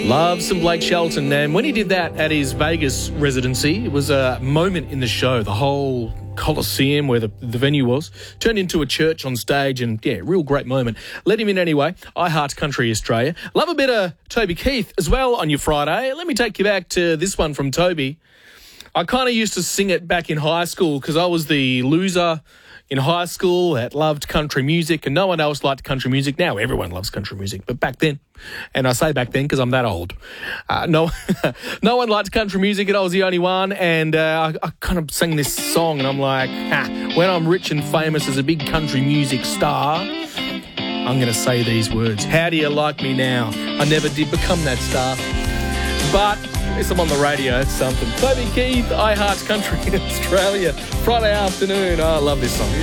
Love some Blake Shelton. And when he did that at his Vegas residency, it was a moment in the show. The whole Coliseum, where the venue was, turned into a church on stage, and yeah, real great moment. Let him in anyway. I Heart Country Australia. Love a bit of Toby Keith as well on your Friday. Let me take you back to this one from Toby. I kind of used to sing it back in high school because I was the loser in high school that loved country music, and no one else liked country music. Now everyone loves country music, but back then, and I say back then because I'm that old, no one liked country music, and I was the only one. And I kind of sang this song, and I'm like, when I'm rich and famous as a big country music star, I'm going to say these words. How do you like me now? I never did become that star, but if I'm on the radio, it's something. Toby Keith, I Heart Country in Australia, Friday afternoon. Oh, I love this song.